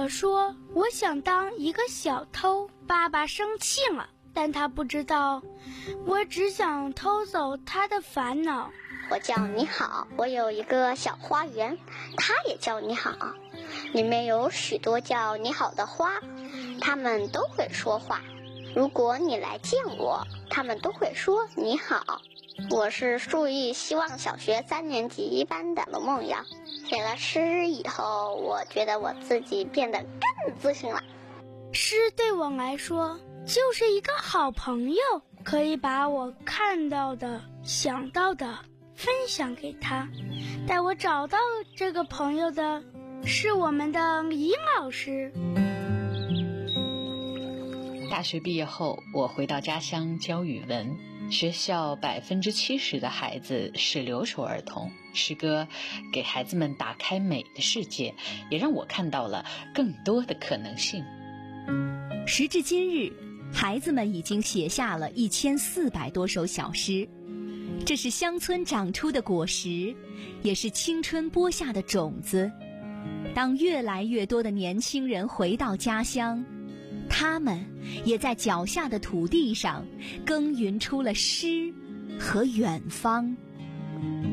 说我想当一个小偷，爸爸生气了，但他不知道我只想偷走他的烦恼。 我叫你好，我有一个小花园，它也叫你好，里面有许多叫你好的花，它们都会说话。如果你来见我，它们都会说你好。我是树艺希望小学3年级班的罗梦瑶。写了诗以后，我觉得我自己变得更自信了。 诗对我来说就是一个好朋友，可以把我看到的、想到的分享给他。带我找到这个朋友的是我们的李老师。 大学毕业后，我回到家乡教语文。学校70%的孩子是留守儿童，诗歌给孩子们打开美的世界，也让我看到了更多的可能性。 时至今日，孩子们已经写下了1400多首小诗，这是乡村长出的果实，也是青春播下的种子。当越来越多的年轻人回到家乡，他们也在脚下的土地上耕耘出了诗和远方。